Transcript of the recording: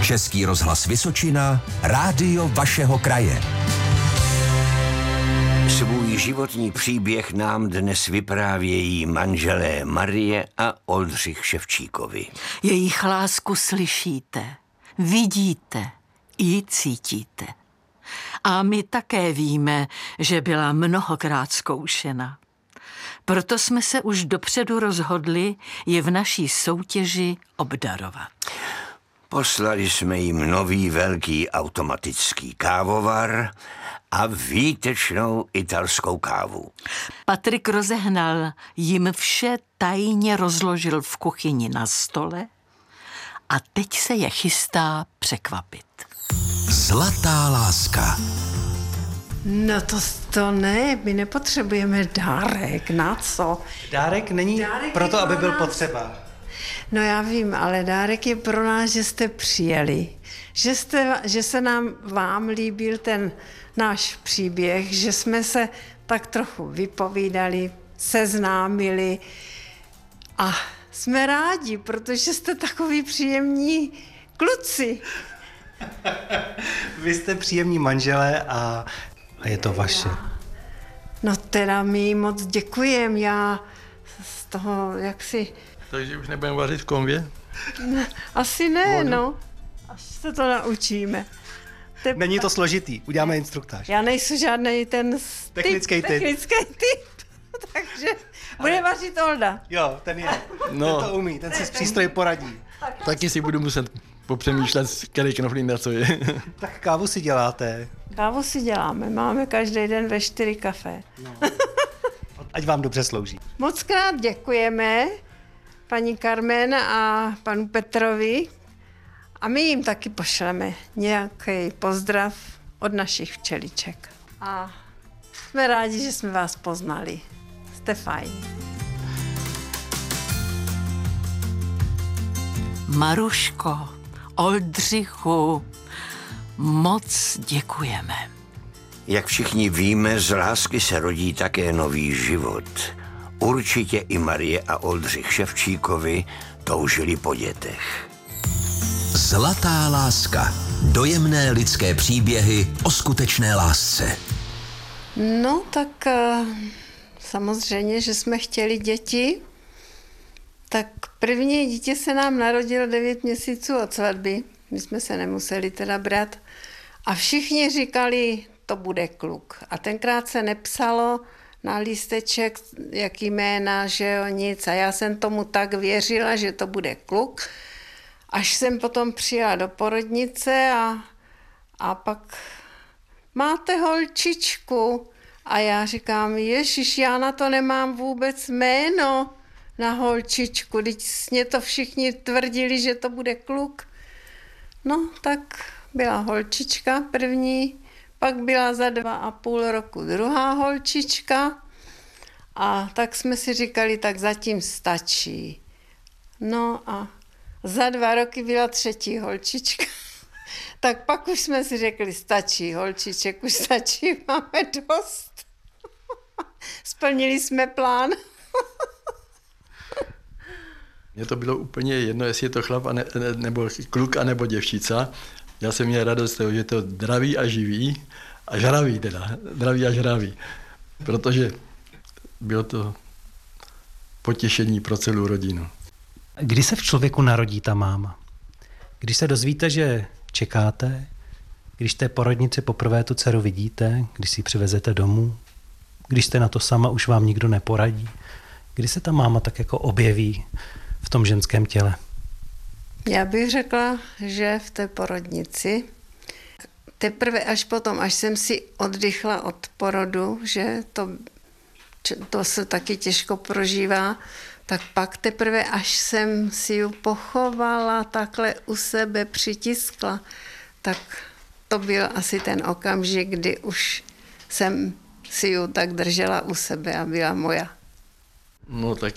Český rozhlas Vysočina, rádio vašeho kraje. Svůj životní příběh nám dnes vyprávějí manželé Marie a Oldřich Ševčíkovi. Jejich lásku slyšíte, vidíte i cítíte. A my také víme, že byla mnohokrát zkoušena. Proto jsme se už dopředu rozhodli ji v naší soutěži obdarovat. Poslali jsme jim nový velký automatický kávovar a výtečnou italskou kávu. Patrik rozehnal, jim vše tajně rozložil v kuchyni na stole a teď se je chystá překvapit. Zlatá láska. No to ne, my nepotřebujeme dárek, na co? Dárek není proto, aby byl potřeba. No já vím, ale dárek je pro nás, že jste přijeli, že se vám líbil ten náš příběh, že jsme se tak trochu vypovídali, seznámili a jsme rádi, protože jste takový příjemní kluci. Vy jste příjemní manželé a je to vaše. No teda my moc děkujeme, já z toho jaksi... Takže už nebudeme vařit v konvě? Asi ne, no. Až se to naučíme. Není to složitý, uděláme instruktáž. Já nejsem žádnej ten Technický typ. Takže bude vařit Olda. Jo, ten je. No. Ten to umí, ten si s přístroji poradí. Taky si budu muset popřemýšlet, který knoflík na co je. Tak kávu si děláte. Kávu si děláme, máme každý den ve 4 kafe. No. Ať vám dobře slouží. Moc krát děkujeme paní Carmen a panu Petrovi a my jim taky pošleme nějaký pozdrav od našich včeliček. A jsme rádi, že jsme vás poznali. Jste fajn. Maruško, Oldřichu, moc děkujeme. Jak všichni víme, z lásky se rodí také nový život. Určitě i Marie a Oldřich Ševčíkovi toužili po dětech. Zlatá láska. Dojemné lidské příběhy o skutečné lásce. No tak samozřejmě, že jsme chtěli děti. Tak první dítě se nám narodilo 9 měsíců od svatby. My jsme se nemuseli teda brát. A všichni říkali, to bude kluk. A tenkrát se nepsalo na lísteček, jaký jména, že jo, nic. A já jsem tomu tak věřila, že to bude kluk. Až jsem potom přijela do porodnice a pak máte holčičku. A já říkám, ježiš, já na to nemám vůbec jméno na holčičku. Teď mě to všichni tvrdili, že to bude kluk. No, tak byla holčička první, pak byla za 2,5 roku druhá holčička a tak jsme si říkali, tak zatím stačí. No a za 2 roky byla 3. holčička. Tak pak už jsme si řekli, stačí holčiček, už stačí, máme dost. Splnili jsme plán. Mně to bylo úplně jedno, jestli je to chlap, nebo kluk, anebo děvčica. Já jsem měl radost z toho, že je to zdravý a živý a žravý teda. Zdravý a žravý. Protože bylo to potěšení pro celou rodinu. Kdy se v člověku narodí ta máma? Když se dozvíte, že čekáte, když té porodnici poprvé tu dceru vidíte, když si ji přivezete domů, když jste na to sama, už vám nikdo neporadí. Kdy se ta máma tak jako objeví v tom ženském těle? Já bych řekla, že v té porodnici. Teprve až potom, až jsem si oddychla od porodu, že to se taky těžko prožívá, tak pak teprve, až jsem si ji pochovala, takhle u sebe přitiskla, tak to byl asi ten okamžik, kdy už jsem si ji tak držela u sebe a byla moja. No tak